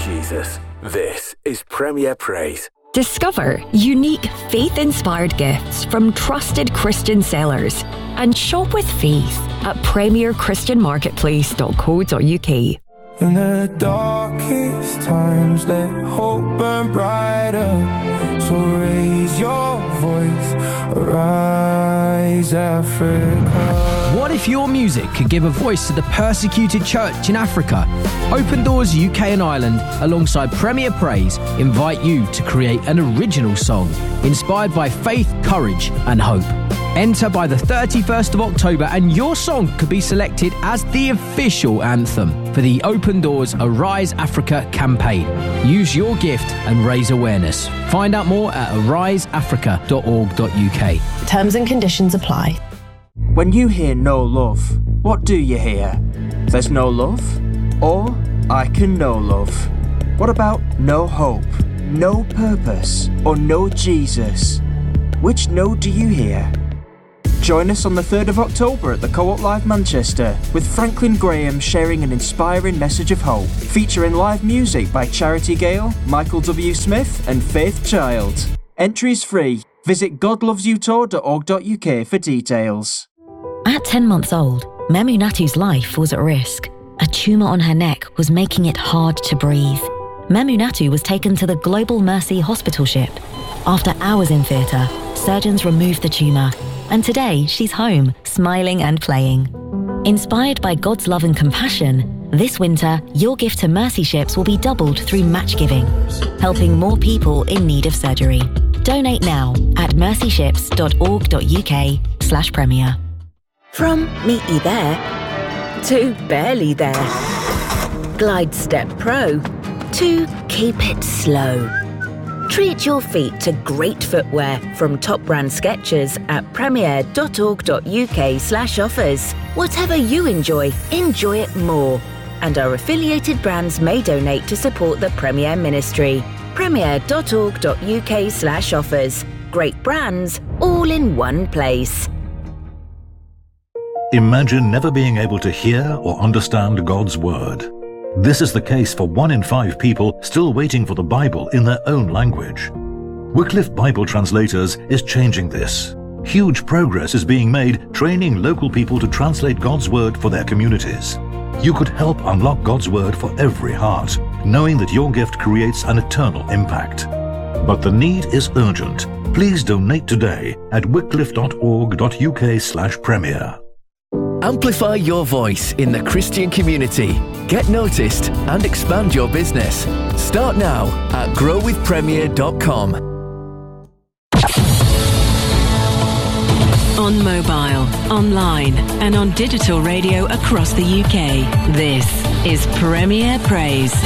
Jesus. This is Premier Praise. Discover unique faith-inspired gifts from trusted Christian sellers and shop with faith at premierchristianmarketplace.co.uk. In the darkest times, let hope burn brighter. So raise your voice, arise, Africa. What if your music could give a voice to the persecuted church in Africa? Open Doors UK and Ireland, alongside Premier Praise, invite you to create an original song inspired by faith, courage and hope. Enter by the 31st of October and your song could be selected as the official anthem for the Open Doors Arise Africa campaign. Use your gift and raise awareness. Find out more at ariseafrica.org.uk. Terms and conditions apply. When you hear no love, what do you hear? There's no love? Or I can know love. What about no hope, no purpose, or no Jesus? Which no do you hear? Join us on the 3rd of October at the Co-op Live Manchester with Franklin Graham sharing an inspiring message of hope, featuring live music by Charity Gale, Michael W. Smith and Faith Child. Entry is free. Visit godlovesyoutour.org.uk for details. At 10 months old, Memunatu's life was at risk. A tumour on her neck was making it hard to breathe. Memunatu was taken to the Global Mercy hospital ship. After hours in theatre, surgeons removed the tumour, and today she's home, smiling and playing. Inspired by God's love and compassion, this winter, your gift to Mercy Ships will be doubled through match giving, helping more people in need of surgery. Donate now at mercyShips.org.uk/premier. From meet you there to barely there. Glide Step Pro to keep it slow. Treat your feet to great footwear from top brand Skechers at premier.org.uk/offers. Whatever you enjoy it more. And our affiliated brands may donate to support the Premier Ministry. premier.org.uk/offers. Great brands, all in one place. Imagine never being able to hear or understand God's Word. This is the case for 1 in 5 people still waiting for the Bible in their own language. Wycliffe Bible Translators is changing this. Huge progress is being made training local people to translate God's Word for their communities. You could help unlock God's Word for every heart, knowing that your gift creates an eternal impact. But the need is urgent. Please donate today at wycliffe.org.uk/premier. Amplify your voice in the Christian community. Get noticed and expand your business. Start now at growwithpremier.com. On mobile, online and on digital radio across the UK. This is Premier Praise.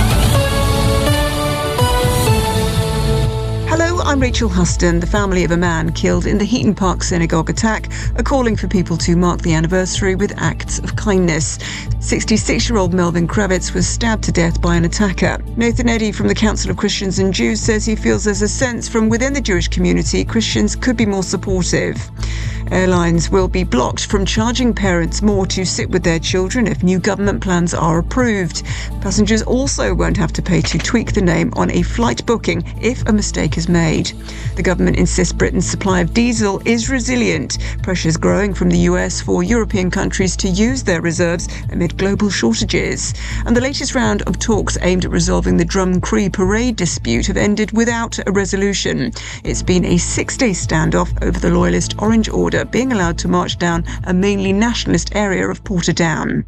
Hello, I'm Rachel Huston. The family of a man killed in the Heaton Park synagogue attack are calling for people to mark the anniversary with acts of kindness. 66-year-old Melvin Kravitz was stabbed to death by an attacker. Nathan Eddy from the Council of Christians and Jews says he feels there's a sense from within the Jewish community Christians could be more supportive. Airlines will be blocked from charging parents more to sit with their children if new government plans are approved. Passengers also won't have to pay to tweak the name on a flight booking if a mistake is made. The government insists Britain's supply of diesel is resilient. Pressures growing from the US for European countries to use their reserves amid global shortages. And the latest round of talks aimed at resolving the Drumcree parade dispute have ended without a resolution. It's been a 6-day standoff over the Loyalist Orange Order being allowed to march down a mainly nationalist area of Portadown.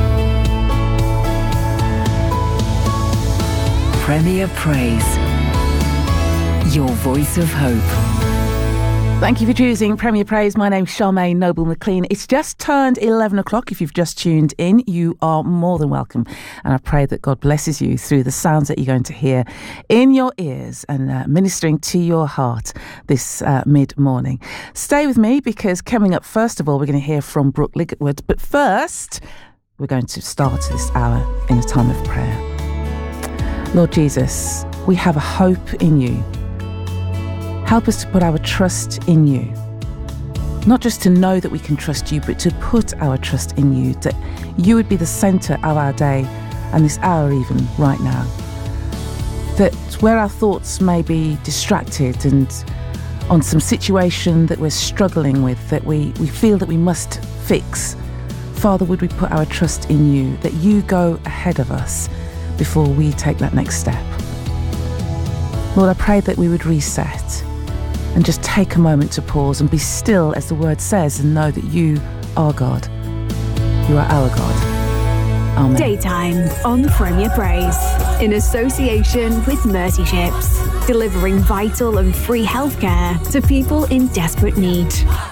Premier Praise. Your voice of hope. Thank you for choosing Premier Praise. My name's Charmaine Noble-McLean. It's just turned 11 o'clock. If you've just tuned in, you are more than welcome. And I pray that God blesses you through the sounds that you're going to hear in your ears and ministering to your heart this mid-morning. Stay with me because coming up, first of all, we're going to hear from Brooke Liggett. But first, we're going to start this hour in a time of prayer. Lord Jesus, we have a hope in you. Help us to put our trust in you. Not just to know that we can trust you, but to put our trust in you, that you would be the centre of our day and this hour even right now. that where our thoughts may be distracted and on some situation that we're struggling with, that we feel that we must fix, Father, would we put our trust in you, that you go ahead of us before we take that next step. Lord, I pray that we would reset and just take a moment to pause and be still, as the word says, and know that you are God. You are our God. Amen. Daytime on Premier Praise, in association with Mercy Ships, delivering vital and free healthcare to people in desperate need.